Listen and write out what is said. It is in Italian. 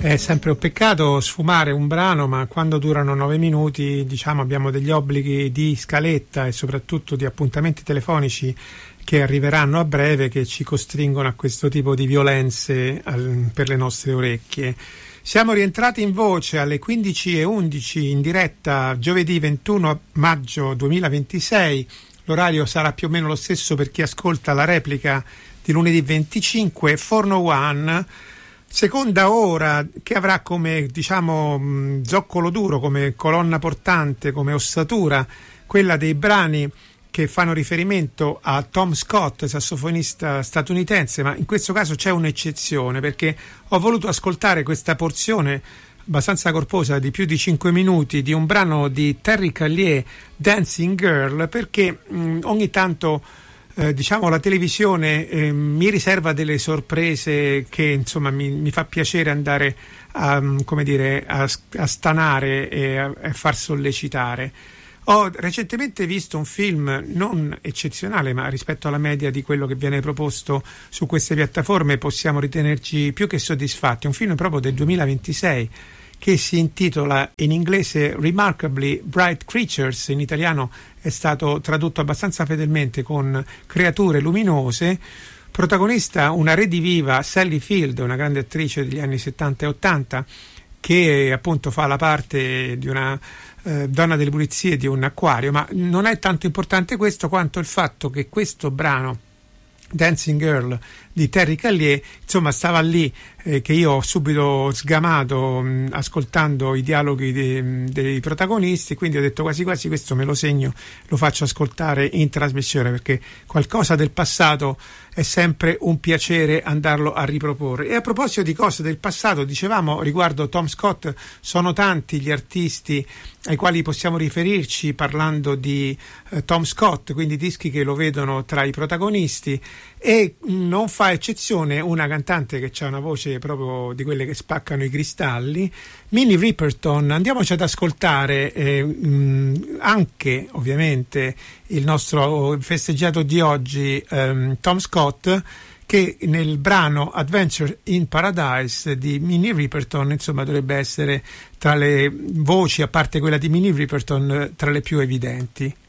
È sempre un peccato sfumare un brano, ma quando durano 9 minuti, diciamo, abbiamo degli obblighi di scaletta e soprattutto di appuntamenti telefonici che arriveranno a breve, che ci costringono a questo tipo di violenze per le nostre orecchie. Siamo rientrati in voce alle 15:11 in diretta giovedì 21 maggio 2026. L'orario sarà più o meno lo stesso per chi ascolta la replica di lunedì 25. Forno One, seconda ora, che avrà come, diciamo, zoccolo duro, come colonna portante, come ossatura, quella dei brani che fanno riferimento a Tom Scott, sassofonista statunitense, ma in questo caso c'è un'eccezione, perché ho voluto ascoltare questa porzione abbastanza corposa di più di 5 minuti di un brano di Terry Callier, Dancing Girl, perché ogni tanto diciamo la televisione mi riserva delle sorprese che insomma mi fa piacere andare a, come dire, a stanare e a far sollecitare. Ho recentemente visto un film non eccezionale, ma rispetto alla media di quello che viene proposto su queste piattaforme possiamo ritenerci più che soddisfatti. Un film proprio del 2026 che si intitola in inglese Remarkably Bright Creatures, in italiano è stato tradotto abbastanza fedelmente con Creature luminose. Protagonista una rediviva, Sally Field, una grande attrice degli anni 70 e 80, che appunto fa la parte di una donna delle pulizie di un acquario, ma non è tanto importante questo quanto il fatto che questo brano Dancing Girl di Terry Callier insomma stava lì, che io ho subito sgamato ascoltando i dialoghi dei protagonisti, quindi ho detto quasi quasi questo me lo segno, lo faccio ascoltare in trasmissione, perché qualcosa del passato è sempre un piacere andarlo a riproporre. E a proposito di cose del passato, dicevamo riguardo Tom Scott, sono tanti gli artisti ai quali possiamo riferirci parlando di Tom Scott, quindi dischi che lo vedono tra i protagonisti, e non fa eccezione una cantante che ha una voce proprio di quelle che spaccano i cristalli, Minnie Riperton. Andiamoci ad ascoltare anche ovviamente il nostro festeggiato di oggi, Tom Scott, che nel brano Adventure in Paradise di Minnie Riperton insomma dovrebbe essere tra le voci, a parte quella di Minnie Riperton, tra le più evidenti.